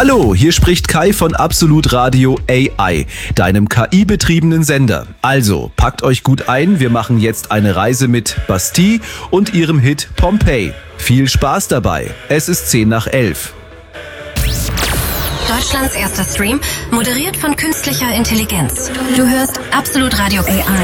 Hallo, hier spricht Kai von Absolut Radio AI, deinem KI-betriebenen Sender. Also, packt euch gut ein, wir machen jetzt eine Reise mit Bastille und ihrem Hit Pompeii. Viel Spaß dabei, es ist 10:11. Deutschlands erster Stream, moderiert von künstlicher Intelligenz. Du hörst Absolut Radio AI.